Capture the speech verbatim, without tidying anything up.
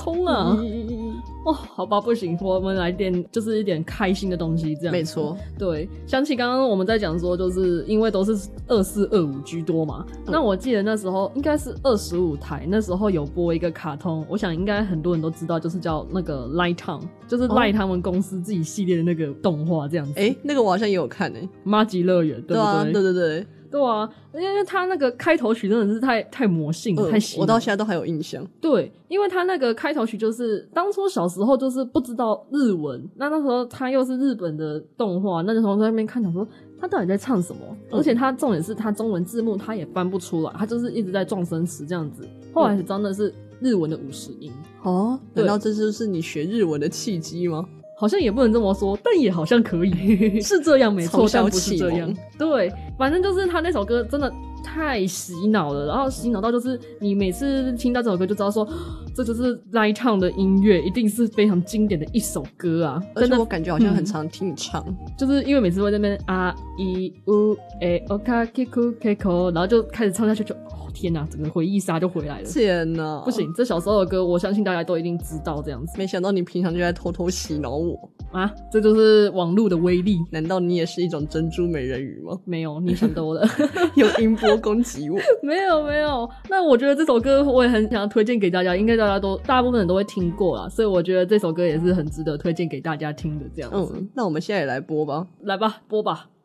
通啊。哇、哦，好吧，不行，我们来点就是一点开心的东西，这样。 没错， 对，想起刚刚我们在讲说，就是因为都是二四二五居多嘛、嗯。那我记得那时候应该是二十五台，那时候有播一个卡通，我想应该很多人都知道，就是叫那个 Light Town， 就是赖他们公司自己系列的那个动画这样子。 哎、欸，那个我好像也有看诶、欸， 麻吉乐园，对不对？ 对啊，对对对。 对啊，因为他那个开头曲真的是太太魔性了、呃、太洗脑了， 我到现在都还有印象。 对，因为他那个开头曲就是当初小时候就是不知道日文，那那时候他又是日本的动画，那时候在那边看想说他到底在唱什么、嗯、而且他重点是他中文字幕他也翻不出来，他就是一直在撞声词这样子，后来才知道那是日文的五十音。 哦，难道这就是你学日文的契机吗？ 好像也不能这么说，但也好像可以是这样没错，但不是这样。对，反正就是他那首歌真的太洗脑了，然后洗脑到就是你每次听到这首歌就知道说这就是 Light Town 的音乐，一定是非常经典的一首歌啊。 而且我感觉好像很常听你唱、嗯、 就是因为每次会在那边啊一五诶o k k ku k ko， 然后就开始唱下去就哦天哪，整个回忆杀就回来了。 天哪， 不行，这小时候的歌我相信大家都一定知道这样子。 没想到你平常就在偷偷洗脑我啊，这就是网络的威力。 难道你也是一种珍珠美人鱼吗？ 没有，你想多了。 用音波攻击我。 没有没有，那我觉得这首歌我也很想要推荐给大家，应该大家都大部分人都会听过啦，所以我觉得这首歌也是很值得推荐给大家听的这样子。 嗯，那我们现在也来播吧。 来吧，播吧。